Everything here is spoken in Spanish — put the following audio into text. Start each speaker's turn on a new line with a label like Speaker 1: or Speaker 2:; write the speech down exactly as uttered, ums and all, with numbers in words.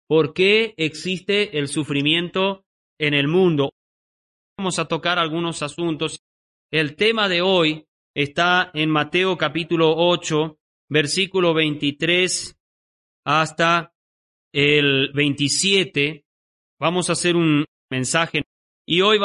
Speaker 1: ¿Por qué existe el sufrimiento en el mundo? Vamos a tocar algunos asuntos. El tema de hoy está en Mateo capítulo ocho, versículo veintitrés hasta el veintisiete. Vamos a hacer un mensaje y hoy vamos